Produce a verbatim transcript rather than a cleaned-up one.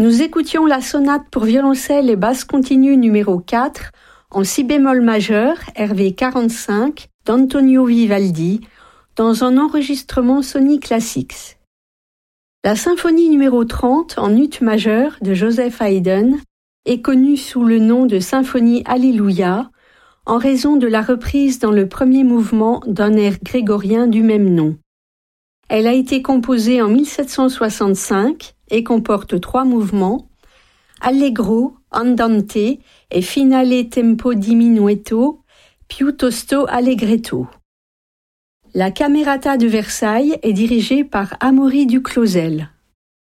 Nous écoutions la sonate pour violoncelle et basse continue numéro quatre en si bémol majeur, R V quarante-cinq, d'Antonio Vivaldi, dans un enregistrement Sony Classics. La symphonie numéro trente en ut majeur de Joseph Haydn est connue sous le nom de symphonie Alléluia en raison de la reprise dans le premier mouvement d'un air grégorien du même nom. Elle a été composée en mille sept cent soixante-cinq et comporte trois mouvements, Allegro, Andante et Finale tempo diminuito, piuttosto allegretto. La Camerata de Versailles est dirigée par Amaury Duclosel.